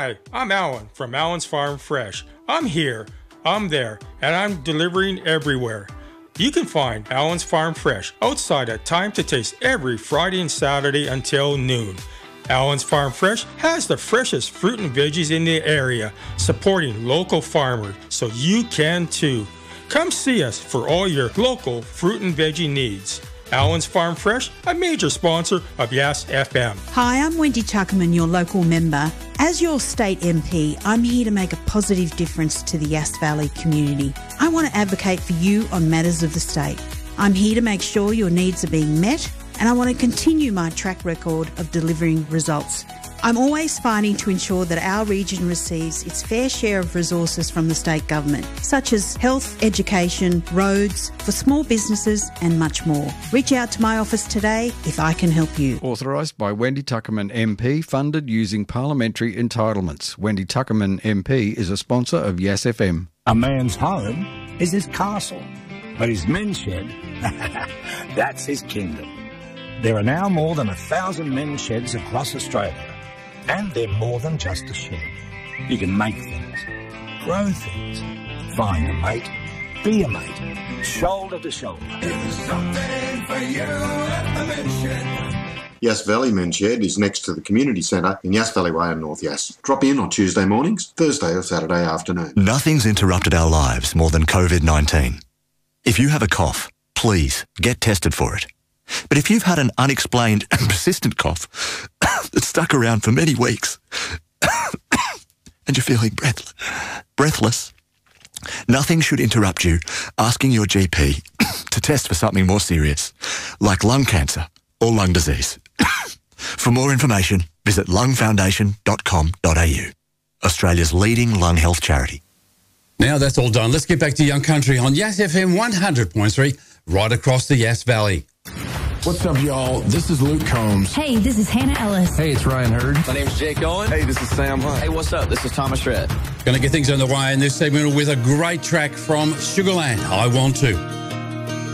Hi, I'm Alan from Alan's Farm Fresh. I'm here, I'm there, and I'm delivering everywhere. You can find Alan's Farm Fresh outside at Time to Taste every Friday and Saturday until noon. Alan's Farm Fresh has the freshest fruit and veggies in the area, supporting local farmers, so you can too. Come see us for all your local fruit and veggie needs. Alan's Farm Fresh, a major sponsor of Yes FM. Hi, I'm Wendy Tuckerman, your local member. As your state MP, I'm here to make a positive difference to the Yass Valley community. I want to advocate for you on matters of the state. I'm here to make sure your needs are being met, and I want to continue my track record of delivering results. I'm always fighting to ensure that our region receives its fair share of resources from the state government, such as health, education, roads, for small businesses and much more. Reach out to my office today if I can help you. Authorised by Wendy Tuckerman MP, funded using parliamentary entitlements. Wendy Tuckerman MP is a sponsor of Yes FM. A man's home is his castle, but his men's shed, that's his kingdom. There are now more than 1,000 men's sheds across Australia. And they're more than just a shed. You can make things, grow things, find a mate, be a mate, shoulder to shoulder. There's something for you at the Men's Shed. Yass Valley Men's Shed is next to the community centre in Yass Valley Way in North Yass. Drop in on Tuesday mornings, Thursday or Saturday afternoon. Nothing's interrupted our lives more than COVID-19. If you have a cough, please get tested for it. But if you've had an unexplained and persistent cough that's stuck around for many weeks and you're feeling breathless, nothing should interrupt you asking your GP to test for something more serious, like lung cancer or lung disease. For more information, visit lungfoundation.com.au, Australia's leading lung health charity. Now that's all done. Let's get back to Young Country on Yass FM 100.3, right across the Yass Valley. What's up, y'all? This is Luke Combs. Hey, this is Hannah Ellis. Hey, it's Ryan Hurd. My name's Jake Owen. Hey, this is Sam Hunt. Hey, what's up? This is Thomas Shred. Going to get things underway in this segment with a great track from Sugarland, I Want To.